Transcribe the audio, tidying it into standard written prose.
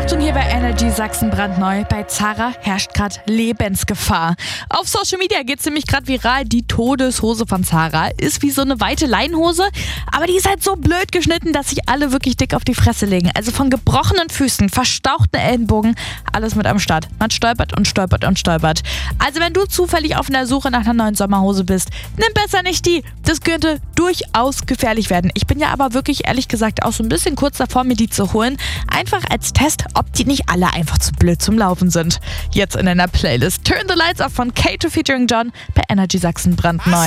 Achtung, hier bei Energy Sachsen brandneu. Bei Zara herrscht gerade Lebensgefahr. Auf Social Media geht es nämlich gerade viral. Die Todeshose von Zara ist wie so eine weite Leinenhose, aber die ist halt so blöd geschnitten, dass sich alle wirklich dick auf die Fresse legen. Also von gebrochenen Füßen, verstauchten Ellenbogen, alles mit am Start. Man stolpert und stolpert und stolpert. Also wenn du zufällig auf der Suche nach einer neuen Sommerhose bist, nimm besser nicht die. Das könnte durchaus gefährlich werden. Ich bin ja aber wirklich, ehrlich gesagt, auch so ein bisschen kurz davor, mir die zu holen. Einfach als Test, ob die nicht alle einfach zu blöd zum Laufen sind. Jetzt in einer Playlist Turn the Lights Off von Kato featuring John bei Energy Sachsen brandneu.